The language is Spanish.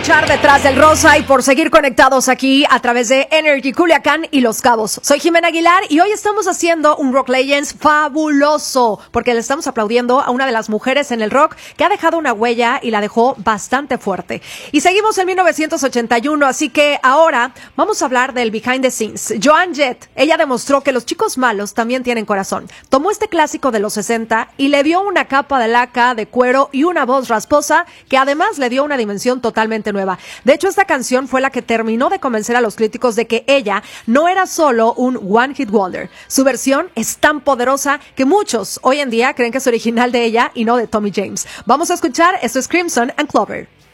escuchar Detrás del Rosa y por seguir conectados aquí a través de Energy Culiacán y Los Cabos. Soy Jimena Aguilar y hoy estamos haciendo un Rock Legends fabuloso porque le estamos aplaudiendo a una de las mujeres en el rock que ha dejado una huella y la dejó bastante fuerte. Y seguimos en 1981, así que ahora vamos a hablar del behind the scenes. Joan Jett, ella demostró que los chicos malos también tienen corazón. Tomó este clásico de los 60 y le dio una capa de laca, de cuero y una voz rasposa que además le dio una dimensión totalmente nueva. De hecho, esta canción fue la que terminó de convencer a los críticos de que ella no era solo un one hit wonder. Su versión es tan poderosa que muchos hoy en día creen que es original de ella y no de Tommy James. Vamos a escuchar, esto es Crimson and Clover.